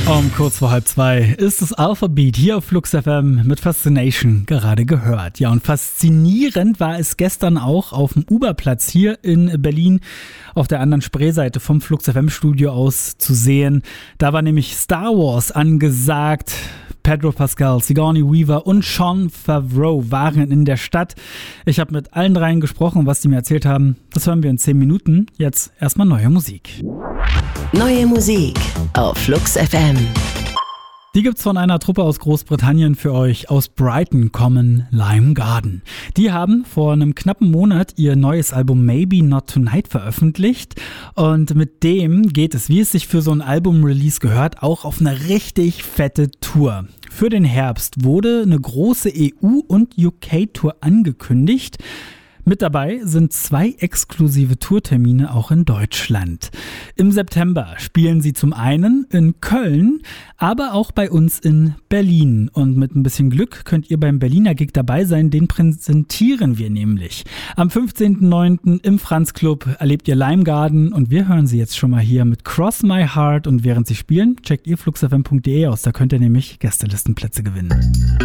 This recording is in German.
Um kurz vor 1:30 ist das Alphabet hier auf Flux FM mit Fascination gerade gehört. Ja, und faszinierend war es gestern auch auf dem Uberplatz hier in Berlin auf der anderen Spreeseite vom Flux FM Studio aus zu sehen. Da war nämlich Star Wars angesagt. Pedro Pascal, Sigourney Weaver und Jon Favreau waren in der Stadt. Ich habe mit allen dreien gesprochen, was die mir erzählt haben. Das hören wir in 10 Minuten. Jetzt erstmal neue Musik. Neue Musik auf Flux FM. Die gibt's von einer Truppe aus Großbritannien für euch. Aus Brighton kommen Lime Garden. Die haben vor einem knappen Monat ihr neues Album Maybe Not Tonight veröffentlicht. Und mit dem geht es, wie es sich für so ein Album-Release gehört, auch auf eine richtig fette Tour. Für den Herbst wurde eine große EU- und UK-Tour angekündigt. Mit dabei sind 2 exklusive Tourtermine auch in Deutschland. Im September spielen sie zum einen in Köln, aber auch bei uns in Berlin. Und mit ein bisschen Glück könnt ihr beim Berliner Gig dabei sein, den präsentieren wir nämlich. Am 15.09. im Franz Club erlebt ihr Lime Garden und wir hören sie jetzt schon mal hier mit Cross My Heart. Und während sie spielen, checkt ihr fluxfm.de aus, da könnt ihr nämlich Gästelistenplätze gewinnen.